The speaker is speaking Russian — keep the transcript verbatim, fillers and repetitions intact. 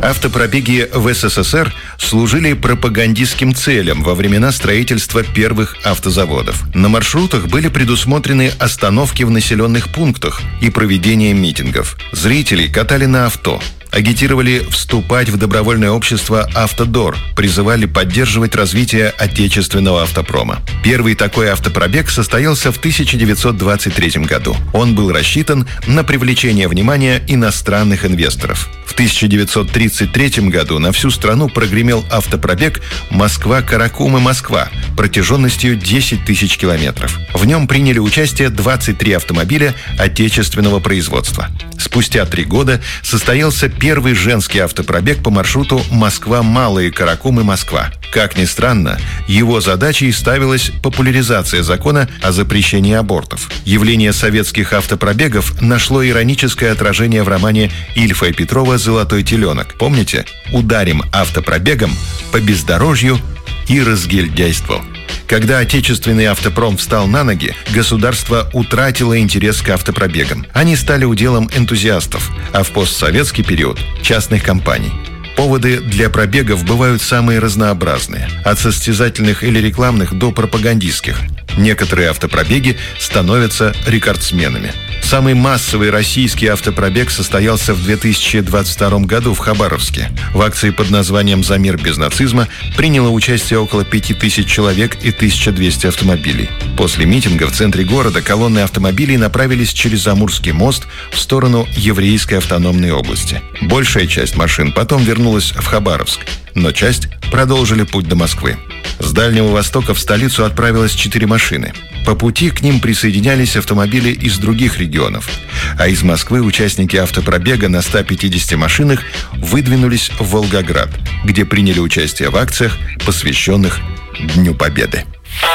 Автопробеги в СССР служили пропагандистским целям во времена строительства первых автозаводов. На маршрутах были предусмотрены остановки в населенных пунктах и проведение митингов. Зрителей катали на авто, агитировали вступать в добровольное общество «Автодор», призывали поддерживать развитие отечественного автопрома. Первый такой автопробег состоялся в тысяча девятьсот двадцать третьем году. Он был рассчитан на привлечение внимания иностранных инвесторов. В тысяча девятьсот тридцать третьем году на всю страну прогремел автопробег Москва-Каракумы-Москва протяженностью десять тысяч километров. В нем приняли участие двадцать три автомобиля отечественного производства. Спустя три года состоялся первый женский автопробег по маршруту Москва-Малые Каракумы-Москва. Как ни странно, его задачей ставилась популяризация закона о запрещении абортов. Явление советских автопробегов нашло ироническое отражение в романе Ильфа и Петрова «Золотой теленок». Помните? Ударим автопробегом по бездорожью и разгильдяйству. Когда отечественный автопром встал на ноги, государство утратило интерес к автопробегам. Они стали уделом энтузиастов, а в постсоветский период – частных компаний. Поводы для пробегов бывают самые разнообразные, от состязательных или рекламных до пропагандистских. Некоторые автопробеги становятся рекордсменами. Самый массовый российский автопробег состоялся в две тысячи двадцать втором году в Хабаровске. В акции под названием «За мир без нацизма» приняло участие около пяти тысяч человек и тысяча двести автомобилей. После митинга в центре города колонны автомобилей направились через Амурский мост в сторону Еврейской автономной области. Большая часть машин потом вернулась в Хабаровск, но часть продолжили путь до Москвы. С Дальнего Востока в столицу отправилось четыре машины. По пути к ним присоединялись автомобили из других регионов. А из Москвы участники автопробега на ста пятидесяти машинах выдвинулись в Волгоград, где приняли участие в акциях, посвященных Дню Победы.